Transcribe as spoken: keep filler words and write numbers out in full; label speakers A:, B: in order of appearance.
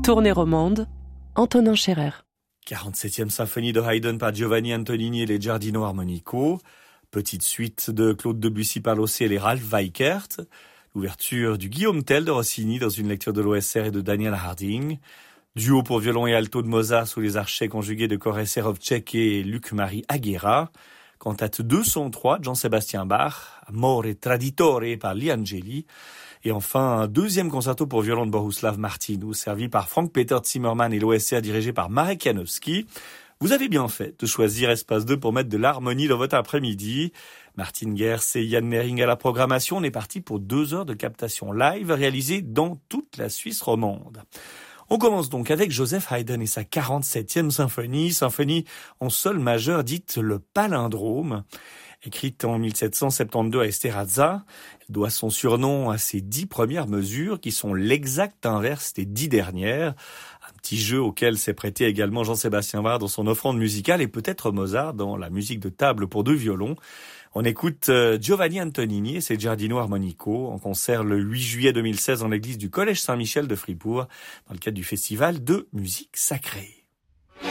A: Tournée romande, Antonin Scherer.
B: quarante-septième symphonie de Haydn par Giovanni Antonini et les Giardino Armonico. Petite suite de Claude Debussy par l'O C L et Ralph Weikert. L'ouverture du Guillaume Tell de Rossini dans une lecture de l'O S R et de Daniel Harding. Duo pour violon et alto de Mozart sous les archets conjugués de Koré Serovtchek et Luc-Marie Aguera. Cantate deux cent trois de Jean-Sébastien Bach. Amore Traditore par Lee Angeli. Et enfin, un deuxième concerto pour violon de Bohuslav Martinu, servi par Frank-Peter Zimmermann et l'O S R dirigé par Marek Janowski. Vous avez bien fait de choisir Espace deux pour mettre de l'harmonie dans votre après-midi. Martin Gers et Yann Nering à la programmation. On est parti pour deux heures de captation live réalisée dans toute la Suisse romande. On commence donc avec Joseph Haydn et sa quarante-septième symphonie, symphonie en sol majeur dite le palindrome. Écrite en mille sept cent soixante-douze à Esterháza, elle doit son surnom à ses dix premières mesures qui sont l'exact inverse des dix dernières. Un petit jeu auquel s'est prêté également Jean-Sébastien Bach dans son offrande musicale et peut-être Mozart dans la musique de table pour deux violons. On écoute Giovanni Antonini et ses Giardino Armonico en concert le huit juillet deux mille seize dans l'église du Collège Saint-Michel de Fribourg dans le cadre du festival de musique sacrée.